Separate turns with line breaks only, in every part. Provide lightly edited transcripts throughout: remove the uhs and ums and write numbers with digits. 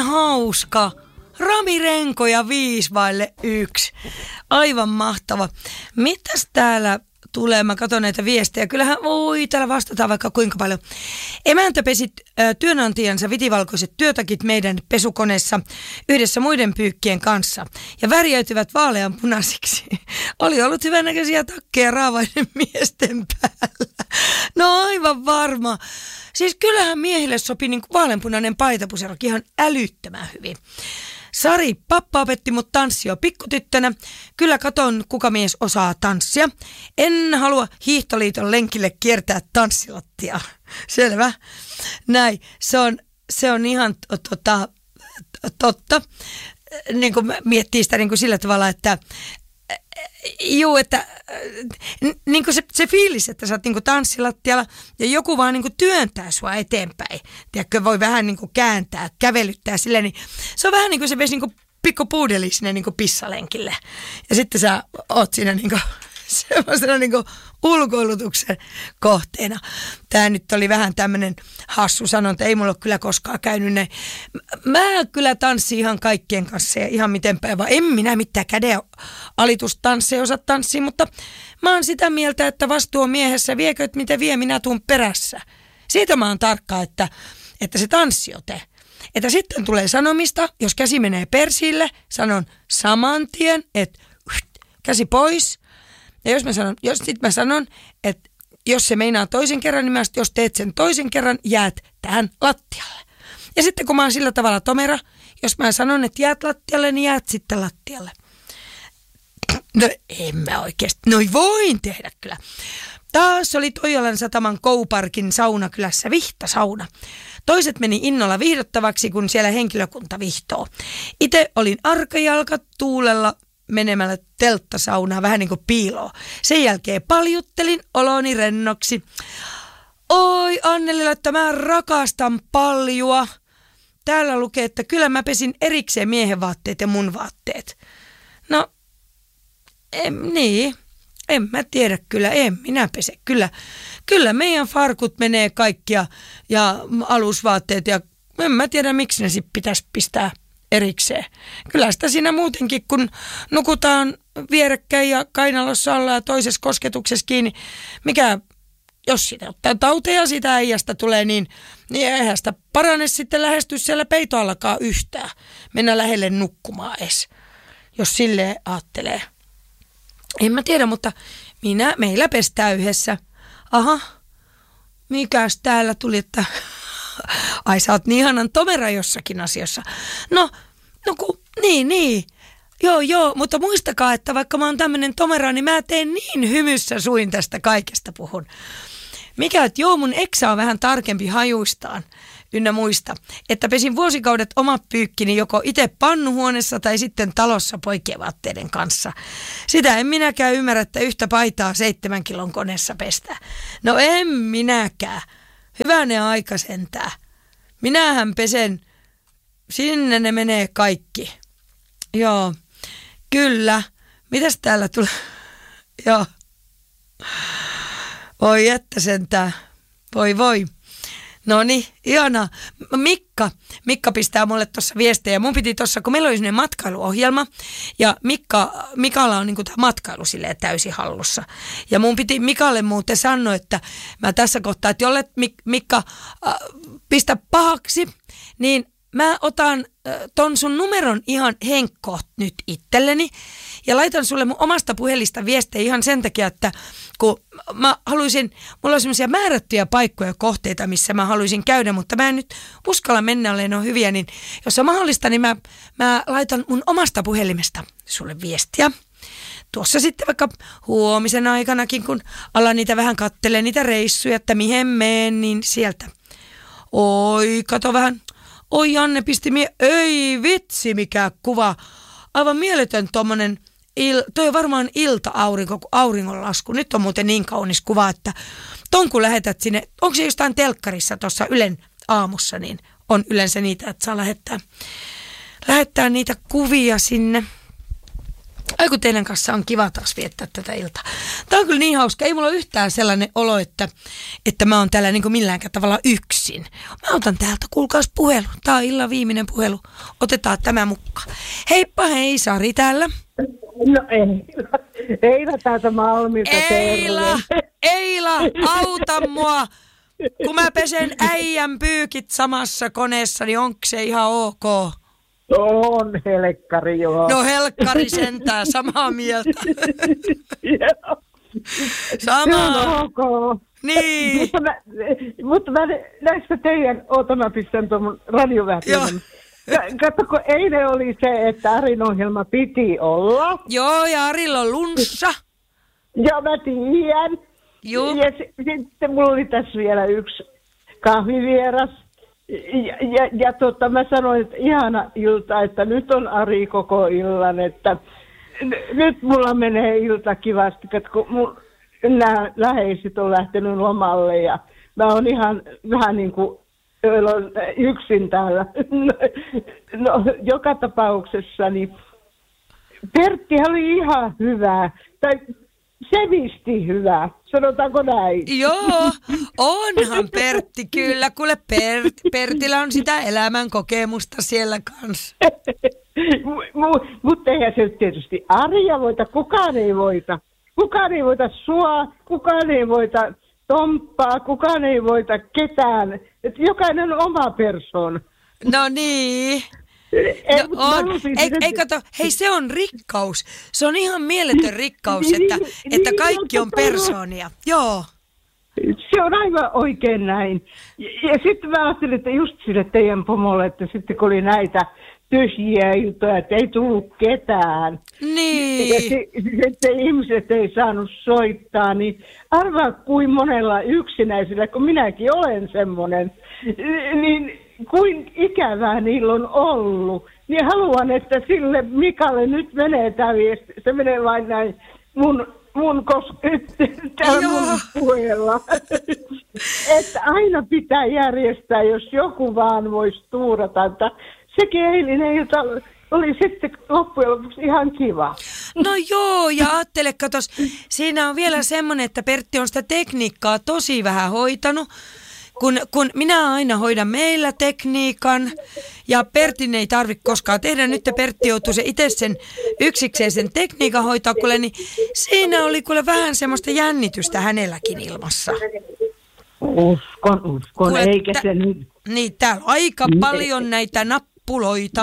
hauska. Rami Renkoja 5-1. Aivan mahtava. Mitäs täällä tulee? Mä katson näitä viestejä. Kyllähän, täällä vastataan vaikka kuinka paljon. Emäntä pesi työnantajansa vitivalkoiset työtakit meidän pesukoneessa yhdessä muiden pyykkien kanssa ja värjäytyvät vaaleanpunaisiksi. Oli ollut hyvännäköisiä takkeja raavaiden miesten päällä. No aivan varma. Siis kyllähän miehille sopii niin kuin vaaleanpunainen paitapuserokin ihan älyttömän hyvin. Sari, pappa opetti mut tanssia pikkutyttönä. Kyllä katon, kuka mies osaa tanssia. En halua hiihtoliiton lenkille kiertää tanssilattia. Selvä. Näin. Se on ihan totta. Niin kuin miettii sitä niin kuin sillä tavalla, että niin kuin se fiilis, että sä oot niin kuin tanssilattialla ja joku vaan niin kuin työntää sua eteenpäin. Tiedätkö, voi vähän niin kuin kääntää, kävelyttää silleen, niin se on vähän niin kuin se vesi niin kuin pikkupuudeli sinne niin kuin pissalenkille. Ja sitten sä oot siinä niin kuin semmoisena niin kuin ulkoilutuksen kohteena. Tämä nyt oli vähän tämmöinen hassu sanonta, ei mulla ole kyllä koskaan käynyt näin. Mä kyllä tanssin ihan kaikkien kanssa ja ihan miten päin, vaan en minä mitään käden alitustansseja osaa tanssia, mutta mä oon sitä mieltä, että vastuu on miehessä, viekö, että miten vie, minä tuun perässä. Siitä mä oon tarkka, että se tanssiote. Että sitten tulee sanomista, jos käsi menee persille, sanon saman tien, että käsi pois. Ja jos mä sanon, että jos se meinaa toisen kerran, niin jos teet sen toisen kerran, jäät tähän lattialle. Ja sitten kun mä oon sillä tavalla tomera, jos mä sanon, että jäät lattialle, niin jäät sitten lattialle. No en mä oikeasti, voin tehdä kyllä. Taas oli Toijalan sataman Kouparkin saunakylässä vihtasauna. Toiset meni innolla vihdottavaksi, kun siellä henkilökunta vihtoo. Itse olin arkajalka tuulella menemällä telttasaunaan vähän niin kuin piiloon. Sen jälkeen paljuttelin oloni rennoksi. Oi Annelilla, että mä rakastan paljua. Täällä lukee, että kyllä mä pesin erikseen miehen vaatteet ja mun vaatteet. No, en mä tiedä kyllä, en minä pese. Kyllä meidän farkut menee kaikkia ja alusvaatteet ja en mä tiedä miksi ne sit pitäisi pistää erikseen. Kyllä sitä siinä muutenkin, kun nukutaan vierekkäin ja kainalossa ollaan ja toisessa kosketuksessa kiinni, jos sitä ottaa tauteja siitä äijästä tulee, niin eihän sitä parane sitten lähestyä siellä peitoallakaan yhtään. Mennä lähelle nukkumaan edes, jos silleen ajattelee. En mä tiedä, mutta meillä pestää yhdessä. Aha, mikäs täällä tuli, että ai sä oot niin ihanan tomera jossakin asiassa. No niin. Joo, mutta muistakaa, että vaikka mä oon tämmönen tomera, niin mä teen niin hymyssä suin tästä kaikesta puhun. Mikä, että joo, mun eksä on vähän tarkempi hajuistaan ynnä muista, että pesin vuosikaudet omat pyykkini joko itse pannuhuoneessa tai sitten talossa poikien vaatteiden kanssa. Sitä en minäkään ymmärrä, että yhtä paitaa 7 kilon koneessa pestää. No en minäkään. Hyvänen aika sentää. Minähän pesen, sinne ne menee kaikki. Joo, kyllä. Mitäs täällä tulee? Joo. Oi että sentää. Voi. Noniin, ihanaa. Mikka pistää mulle tuossa viestejä. Mun piti tuossa, kun meillä oli sellainen matkailuohjelma ja Mikalla on niinku tämä matkailu silleen täysin hallussa. Ja mun piti Mikalle muuten sanoa, että mä tässä kohtaa, että jollet Mikka pistä pahaksi, niin mä otan ton sun numeron ihan henkkoht nyt itselleni ja laitan sulle mun omasta puhelista viestejä ihan sen takia, että kun mulla on semmoisia määrättyjä paikkoja ja kohteita, missä mä haluaisin käydä, mutta mä en nyt uskalla mennä, olen on hyviä, niin jos on mahdollista, niin mä laitan mun omasta puhelimesta sulle viestiä. Tuossa sitten vaikka huomisen aikanakin, kun alan niitä vähän kattelee niitä reissuja, että mihin meen, niin sieltä. Oi, kato vähän. Oi, Janne pisti ei vitsi mikä kuva. Aivan mieletön tommonen, toi on varmaan ilta-aurinko, kun auringonlasku. Nyt on muuten niin kaunis kuva, että ton kun lähetät sinne, onko se jostain telkkarissa tuossa Ylen aamussa, niin on yleensä niitä, että saa lähettää niitä kuvia sinne. Ai kun teidän kanssa on kiva taas viettää tätä iltaa. Tämä on kyllä niin hauska. Ei mulla ole yhtään sellainen olo, että mä oon täällä niin kuin milläänkään tavalla yksin. Mä otan täältä, kuulkaas puhelu. Tää on illan viimeinen puhelu. Otetaan tämä mukaan. Heippa hei, Sari täällä.
No Eila täältä Malmilta.
Eila, auta mua. Kun mä pesen äijän pyykit samassa koneessa, niin onko se ihan ok?
On helkkari, joo.
No helkkari sentään, samaa mieltä. Samaa.
Se on ok.
Niin.
Mutta mä näistä teidän, mä pistän tuon radiovähtiön. Katso, kun eilen oli se, että Arin ohjelma piti olla.
Joo, ja Arilla on lunssa.
Joo, mä tiedän.
Joo.
Ja sitten mulla oli tässä vielä yksi kahvivieras. Ja mä sanoin, että ihana ilta, että nyt on Ari koko illan, että nyt mulla menee ilta kivasti, kun mun nämä läheiset on lähtenyt lomalle ja mä oon ihan vähän niin kuin yksin täällä. No, joka tapauksessa niin Pertti oli ihan hyvä, tai sevisti hyvä, sanotaanko näin?
Joo, onhan Pertti kyllä. Kuule, Pertillä on sitä elämän kokemusta siellä kanssa.
Mutta eihän se tietysti Arja voita, kukaan ei voita. Kukaan ei voita sua, kukaan ei voita Tomppaa, kukaan ei voita ketään. Et jokainen on oma persoon.
No niin. No on. Ei kato, hei se on rikkaus. Se on ihan mieletön rikkaus, että kaikki on persoonia. Joo.
Se on aivan oikein näin. Ja sitten mä ajattelin, että just sille teidän pomolle, että sitten kun oli näitä tyhjiä iltoja, että ei tullut ketään.
Niin.
Ja sitten ihmiset ei saanut soittaa, niin arvaa kuin monella yksinäisellä, kun minäkin olen semmoinen, niin kuin ikävää niillä on ollut. Niin haluan, että sille Mikalle nyt menee tämä viesti. Se menee vain näin mun puheella. Että aina pitää järjestää, jos joku vaan voisi tuurata. Että sekin eilinen ilta oli sitten loppujen lopuksi ihan kiva.
No joo, ja ajattele, katos, siinä on vielä semmoinen, että Pertti on sitä tekniikkaa tosi vähän hoitanut. Kun minä aina hoidan meillä tekniikan ja Pertin ei tarvitse koskaan tehdä, nyt Pertti joutuu se itse sen yksikseen sen tekniikan hoitaa, kuule, niin siinä oli kuule vähän semmoista jännitystä hänelläkin ilmassa.
Uskon, kuule, eikä se nyt.
Niin, täällä on aika paljon näitä nappuloita.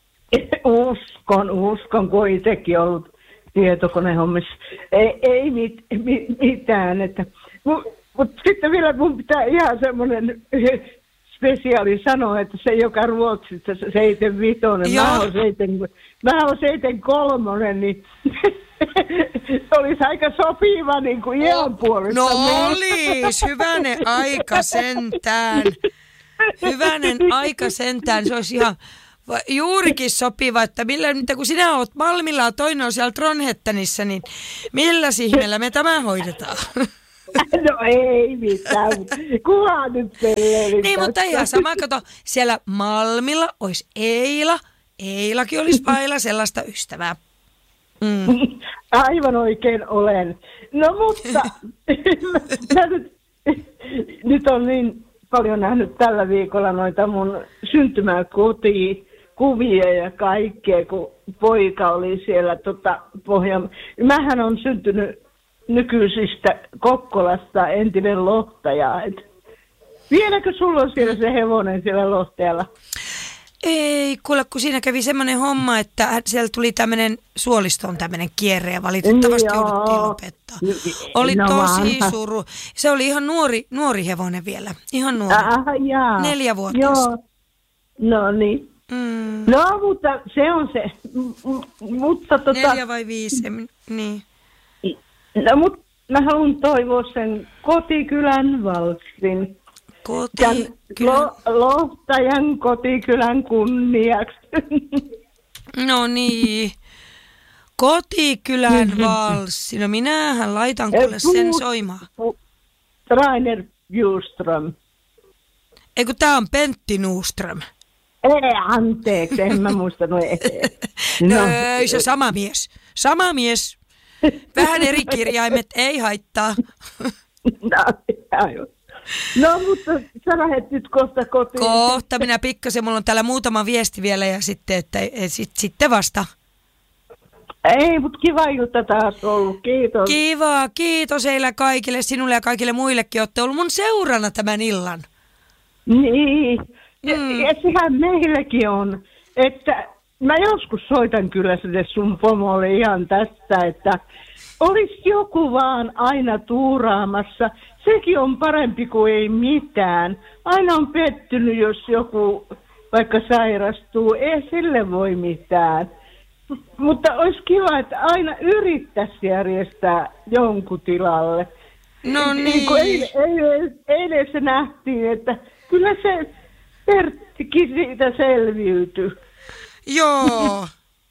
Uskon, kun itsekin ollut tietokonehommissa. Ei mitään, että... Mutta sitten vielä mun pitää ihan semmoinen spesiaali sanoa, että se joka Ruotsissa 75, mä oon 73, niin olisi aika sopiva niin kuin iän puolesta.
No olis, hyvänen aika sentään. Hyvänen aika sentään, se olisi ihan juurikin sopiva, että kun sinä oot Malmilla ja toinen on siellä Tronhettanissa, niin millä ihmeellä me tämä hoidetaan?
No ei mitään, kuva nyt pelleili.
Niin, mutta ihan sama, kato, siellä Malmilla olisi Eila. Eilakin olisi vailla sellaista ystävää.
Aivan oikein olen. No mutta, mä nyt on niin paljon nähnyt tällä viikolla noita mun syntymäkotikuvia ja kaikkea, kun poika oli siellä Mähän on syntynyt nykyisistä Kokkolasta entinen lohtaja. Vieläkö sulla on siellä se hevonen siellä Lohtajalla?
Ei, kuule, kun siinä kävi semmoinen homma, että siellä tuli tämmöinen suolistoon tämmöinen kierre ja valitettavasti jouduttiin lopettaa. Oli tosi suru. Se oli ihan nuori hevonen vielä, ihan nuori. 4-vuotias.
Joo, no niin. No, mutta se on se. Mutta
4 vai 5, niin.
No, mutta mä haluan toivoa sen kotikylän valssin. Lohtajan kotikylän kunniaksi. No
niin. Kotikylän valssi. No minähän laitan kuule sen soimaan.
Rainer Bjurström.
Eikö tää on Pentti Nuström?
Ei, anteeksi, en mä muistanut.
No, ei se sama mies. Sama mies. Vähän eri kirjaimet, ei haittaa.
No, mutta sä lähdet nyt kohta kotiin.
Kohta minä pikkasen, mulla on täällä muutama viesti vielä ja sitten vasta.
Ei, mutta kiva ilta taas ollut, kiitos.
Kiva, kiitos Eila kaikille, sinulle ja kaikille muillekin. Olette ollut mun seurana tämän illan.
Niin, ja sehän meilläkin on, että mä joskus soitan kyllä sille sun pomolle ihan tästä, että olisi joku vaan aina tuuraamassa. Sekin on parempi kuin ei mitään. Aina on pettynyt, jos joku vaikka sairastuu. Ei sille voi mitään. Mutta olisi kiva, että aina yrittäisi järjestää jonkun tilalle.
No niin.
Eilen se nähtiin, että kyllä se Perttikin siitä selviytyi.
Joo.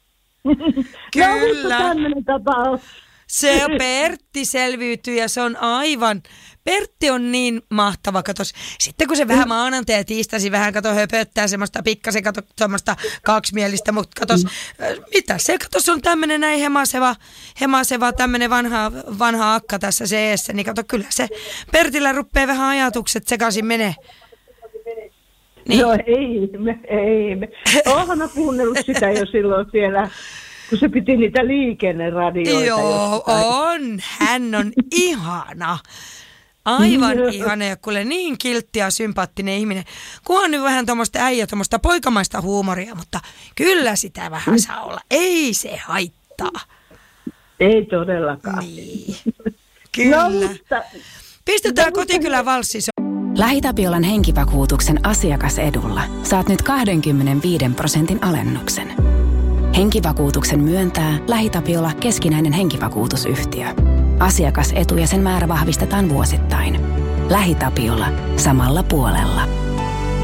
Kyllä.
No, tämmöinen tapaus.
Se Pertti selviytyy ja se on aivan... Pertti on niin mahtava, katos. Sitten kun se vähän maanantai ja tiistaisin vähän höpöttää semmoista pikkasen, semmoista kaksimielistä, mutta katos, mitä se, katos on tämmönen näin hemaseva tämmönen vanha akka tässä seessä, niin kato, kyllä se Pertillä rupeaa vähän ajatukset sekaisin menee.
Niin. No ei me. Oonhan mä kuunnellut sitä jo silloin siellä, kun se piti niitä liikenneradioita.
Joo, on. Hän on ihana. Aivan ihana ja kuule niin kiltti ja sympaattinen ihminen. Kunhan nyt vähän tuommoista poikamaista huumoria, mutta kyllä sitä vähän saa olla. Ei se haittaa.
Ei todellakaan.
Niin. Kyllä.
No, mutta...
Pistetään Kotikylän valssi.
LähiTapiolan henkivakuutuksen asiakasedulla saat nyt 25% alennuksen. Henkivakuutuksen myöntää LähiTapiola keskinäinen henkivakuutusyhtiö. Asiakasetu ja sen määrä vahvistetaan vuosittain. LähiTapiola samalla puolella.